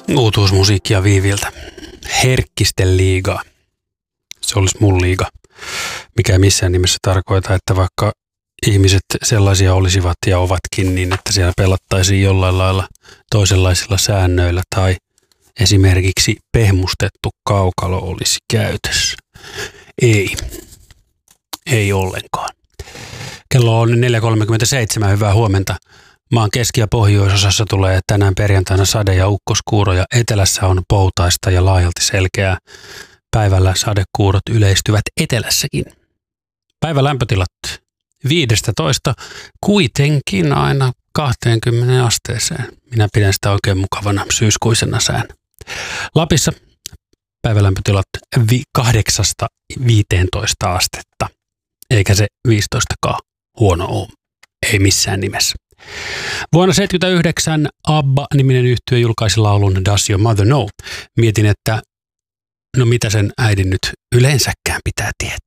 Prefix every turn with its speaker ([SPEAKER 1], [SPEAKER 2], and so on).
[SPEAKER 1] Uutuusmusiikkia Viiviltä. Herkkisten liiga. Se olisi mun liiga. Mikä ei missään nimessä tarkoita, että vaikka ihmiset sellaisia olisivat ja ovatkin, niin että siellä pelattaisiin jollain lailla toisenlaisilla säännöillä tai esimerkiksi pehmustettu kaukalo olisi käytössä. Ei ollenkaan. Kello on 4.37. Hyvää huomenta. Maan keski- ja pohjoisosassa tulee tänään perjantaina sade- ja ukkoskuuroja. Etelässä on poutaista ja laajalti selkeää. Päivällä sadekuurot yleistyvät etelässäkin. Päivän lämpötilat 15 kuitenkin aina 20 asteeseen. Minä pidän sitä oikein mukavana syyskuisena sään. Lapissa päivälämpötilat 8-15 astetta, eikä se 15kaan huono ole. Ei missään nimessä. Vuonna 1979 ABBA-niminen yhtye julkaisi laulun Does Your Mother Know? Mietin, että no mitä sen äidin nyt yleensäkään pitää tietää.